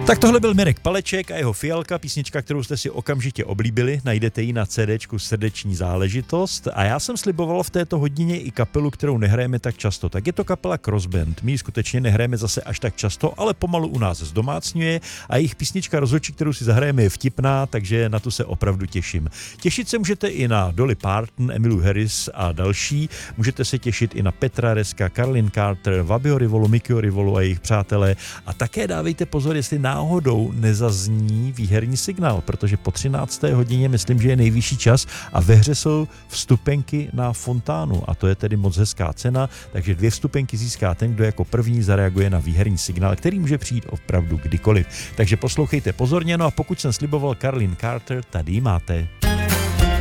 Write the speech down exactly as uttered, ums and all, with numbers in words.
Tak tohle byl Mirek Paleček a jeho Fialka, písnička, kterou jste si okamžitě oblíbili, najdete ji na CDčku Srdeční záležitost a já jsem sliboval v této hodině i kapelu, kterou nehrajeme tak často. Tak je to kapela Crossband. My ji skutečně nehrajeme zase až tak často, ale pomalu u nás zdomácňuje a jejich písnička Rozhodčí, kterou si zahrajeme, je vtipná, takže na tu se opravdu těším. Těšit se můžete i na Dolly Parton, Emmylou Harris a další. Můžete se těšit i na Petra Reska, Carlin Carter, Vabio Rivolu, Mikio Rivolu a jejich přátelé. A také dávejte pozor, jestli náhodou nezazní výherní signál, protože po třinácté hodině myslím, že je nejvyšší čas a ve hře jsou vstupenky na fontánu a to je tedy moc hezká cena, takže dvě vstupenky získá ten, kdo jako první zareaguje na výherní signál, který může přijít opravdu kdykoliv. Takže poslouchejte pozorně, no a pokud jsem sliboval Carlin Carter, tady ji máte.